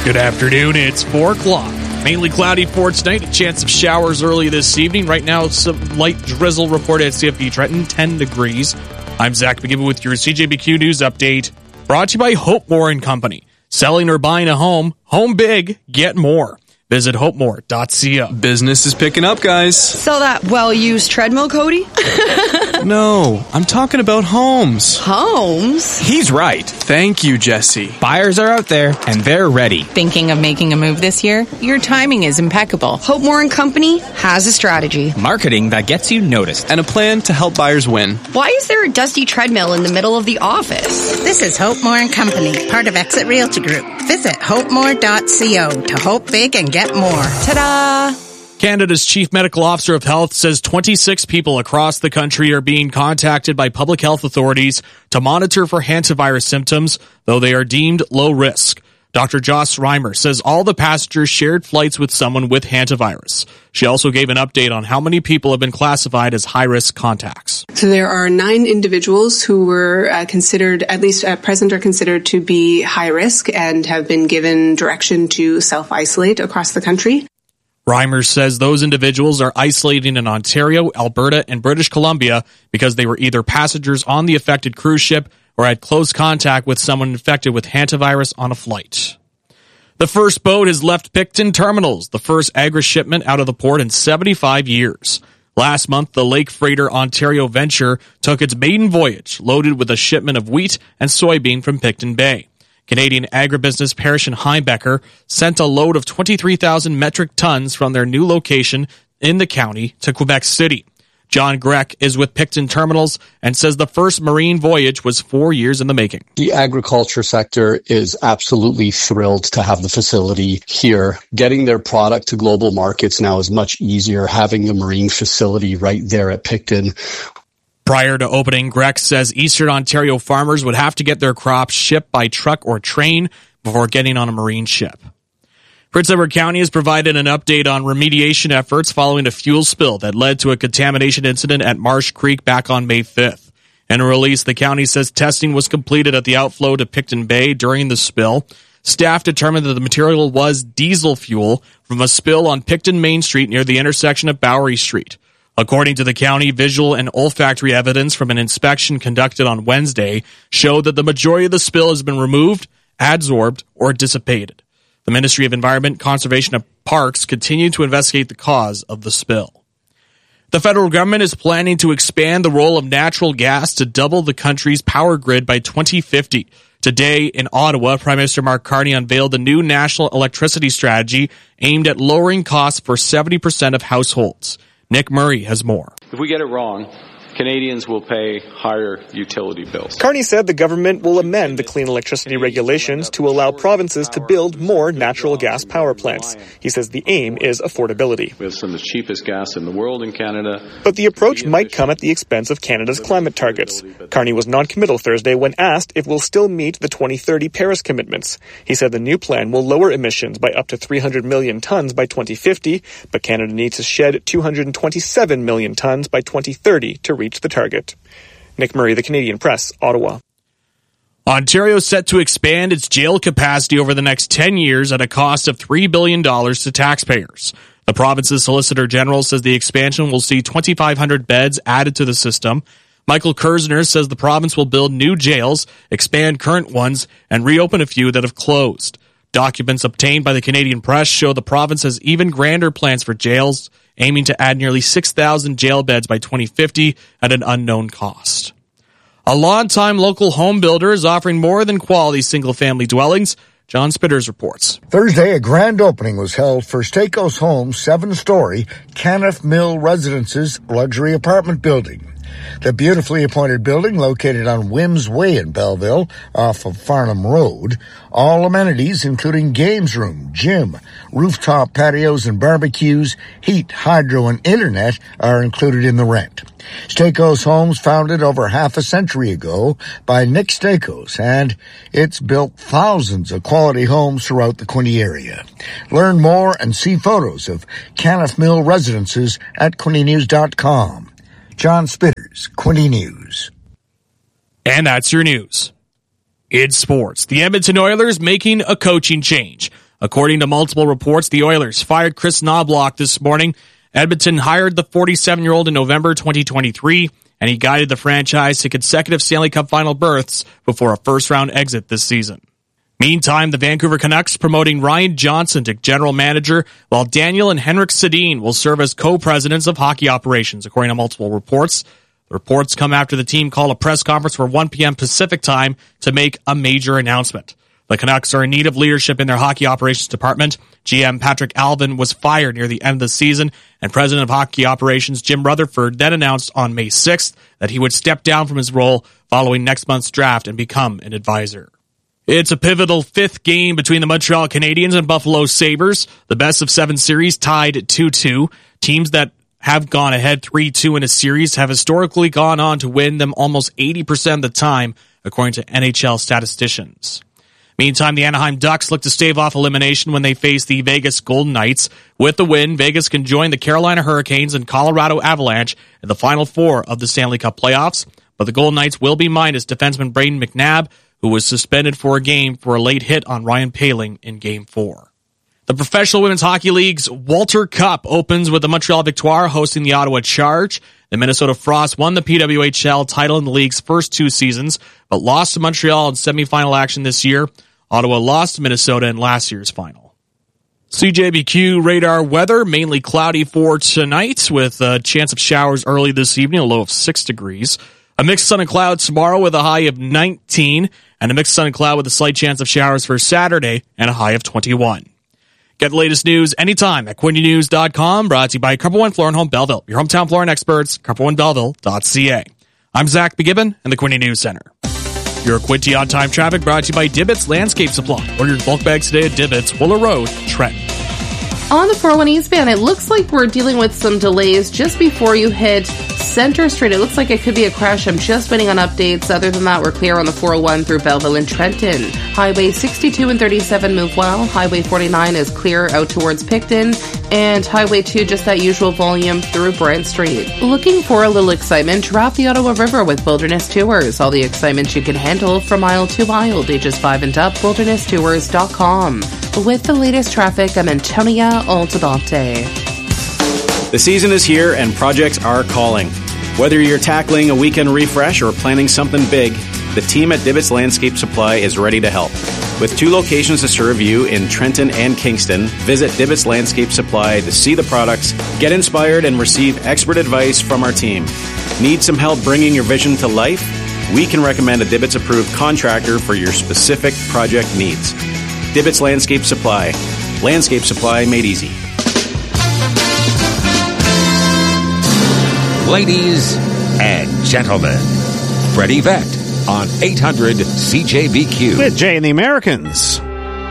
Good afternoon, it's 4 o'clock. Mainly cloudy for tonight, a chance of showers early this evening. Right now, some light drizzle reported at CFB Trenton, 10 degrees. I'm Zach McGibbon with your CJBQ News Update, brought to you by Hope Moore & Company. Selling or buying a home, home big, get more. Visit hopemore.co. Business is picking up, guys. Sell that well-used treadmill, Cody? No, I'm talking about homes. Homes? He's right. Thank you, Jesse. Buyers are out there, and they're ready. Thinking of making a move this year? Your timing is impeccable. Hope Moore & Company has a strategy. Marketing that gets you noticed. And a plan to help buyers win. Why is there a dusty treadmill in the middle of the office? This is Hope Moore & Company, part of Exit Realty Group. Visit hopemore.co to hope big and get more. Ta-da! Canada's Chief Medical Officer of Health says 26 people across the country are being contacted by public health authorities to monitor for hantavirus symptoms, though they are deemed low risk. Dr. Joss Reimer says all the passengers shared flights with someone with hantavirus. She also gave an update on how many people have been classified as high-risk contacts. So there are 9 individuals who were considered, at least at present, are considered to be high risk and have been given direction to self-isolate across the country. Reimer says those individuals are isolating in Ontario, Alberta, and British Columbia because they were either passengers on the affected cruise ship or had close contact with someone infected with hantavirus on a flight. The first boat has left Picton Terminals, the first agri-shipment out of the port in 75 years. Last month, the Lake Freighter Ontario venture took its maiden voyage, loaded with a shipment of wheat and soybean from Picton Bay. Canadian agribusiness Parrish and Heimbecker sent a load of 23,000 metric tons from their new location in the county to Quebec City. John Grech is with Picton Terminals and says the first marine voyage was 4 years in the making. The agriculture sector is absolutely thrilled to have the facility here. Getting their product to global markets now is much easier, having the marine facility right there at Picton. Prior to opening, Grech says Eastern Ontario farmers would have to get their crops shipped by truck or train before getting on a marine ship. Prince Edward County has provided an update on remediation efforts following a fuel spill that led to a contamination incident at Marsh Creek back on May 5th. In a release, the county says testing was completed at the outflow to Picton Bay during the spill. Staff determined that the material was diesel fuel from a spill on Picton Main Street near the intersection of Bowery Street. According to the county, visual and olfactory evidence from an inspection conducted on Wednesday showed that the majority of the spill has been removed, adsorbed, or dissipated. The Ministry of Environment, Conservation and Parks continue to investigate the cause of the spill. The federal government is planning to expand the role of natural gas to double the country's power grid by 2050. Today in Ottawa, Prime Minister Mark Carney unveiled the new national electricity strategy aimed at lowering costs for 70% of households. Nick Murray has more. If we get it wrong, Canadians will pay higher utility bills. Carney said the government will amend the clean electricity regulations to allow provinces to build more natural gas power plants. He says the aim is affordability. We have some of the cheapest gas in the world in Canada. But the approach might come at the expense of Canada's climate targets. Carney was non-committal Thursday when asked if we'll still meet the 2030 Paris commitments. He said the new plan will lower emissions by up to 300 million tons by 2050, but Canada needs to shed 227 million tons by 2030 to reach the target. Nick Murray, The Canadian Press, Ottawa. Ontario is set to expand its jail capacity over the next 10 years at a cost of $3 billion to taxpayers. The province's Solicitor General says the expansion will see 2,500 beds added to the system. Michael Kersner says the province will build new jails, expand current ones, and reopen a few that have closed. Documents obtained by the Canadian Press show the province has even grander plans for jails, aiming to add nearly 6,000 jail beds by 2050 at an unknown cost. A longtime local home builder is offering more than quality single-family dwellings. John Spitters reports. Thursday, a grand opening was held for Stakos Homes' 7-story Kenneth Mill Residences luxury apartment building. The beautifully appointed building, located on Wims Way in Belleville, off of Farnham Road, all amenities including games room, gym, rooftop patios and barbecues, heat, hydro, and internet are included in the rent. Stakos Homes, founded over half a century ago by Nick Stakos, and it's built thousands of quality homes throughout the Quinte area. Learn more and see photos of Kenneth Mill Residences at QuinteNews.com. John Spitters, Quinte News. And that's your news. In sports, the Edmonton Oilers making a coaching change. According to multiple reports, the Oilers fired Chris Knobloch this morning. Edmonton hired the 47-year-old in November 2023, and he guided the franchise to consecutive Stanley Cup final berths before a first-round exit this season. Meantime, the Vancouver Canucks promoting Ryan Johnson to general manager, while Daniel and Henrik Sedin will serve as co-presidents of hockey operations, according to multiple reports. The reports come after the team called a press conference for 1 p.m. Pacific time to make a major announcement. The Canucks are in need of leadership in their hockey operations department. GM Patrick Alvin was fired near the end of the season, and President of Hockey Operations Jim Rutherford then announced on May 6th that he would step down from his role following next month's draft and become an advisor. It's a pivotal fifth game between the Montreal Canadiens and Buffalo Sabres. The best-of-7 series tied 2-2. Teams that have gone ahead 3-2 in a series have historically gone on to win them almost 80% of the time, according to NHL statisticians. Meantime, the Anaheim Ducks look to stave off elimination when they face the Vegas Golden Knights. With the win, Vegas can join the Carolina Hurricanes and Colorado Avalanche in the Final Four of the Stanley Cup playoffs. But the Golden Knights will be minus defenseman Brayden McNabb, who was suspended for a game for a late hit on Ryan Poehling in Game 4. The Professional Women's Hockey League's Walter Cup opens with the Montreal Victoire hosting the Ottawa Charge. The Minnesota Frost won the PWHL title in the league's first 2 seasons, but lost to Montreal in semifinal action this year. Ottawa lost to Minnesota in last year's final. CJBQ radar weather, mainly cloudy for tonight with a chance of showers early this evening, a low of 6 degrees. A mixed sun and clouds tomorrow with a high of 19, and a mixed sun and cloud with a slight chance of showers for Saturday and a high of 21. Get the latest news anytime at QuintyNews.com, brought to you by Carpet One Floor and Home Belleville, your hometown flooring experts, carpetoneBelleville.ca. I'm Zach McGibbon in the Quinty News Center. Your Quinty on-time traffic brought to you by Dibbits Landscape Supply. Order your bulk bags today at Dibbits, Wooler Road, Trenton. On the 401 eastbound, it looks like we're dealing with some delays just before you hit Center Street. It looks like it could be a crash. I'm just waiting on updates. Other than that, we're clear on the 401 through Belleville and Trenton. Highway 62 and 37 move well. Highway 49 is clear out towards Picton. And Highway 2, just that usual volume through Brent Street. Looking for a little excitement? Draft the Ottawa River with Wilderness Tours. All the excitement you can handle from aisle to aisle. Ages 5 and up, wildernesstours.com. With the latest traffic, I'm Antonia Altabate. The season is here and projects are calling. Whether you're tackling a weekend refresh or planning something big, the team at Dibbits Landscape Supply is ready to help. With 2 locations to serve you in Trenton and Kingston, visit Dibbits Landscape Supply to see the products, get inspired, and receive expert advice from our team. Need some help bringing your vision to life? We can recommend a Dibbits-approved contractor for your specific project needs. Dibbits Landscape Supply. Landscape supply made easy. Ladies and gentlemen, Freddie Vett on 800 CJBQ. With Jay and the Americans.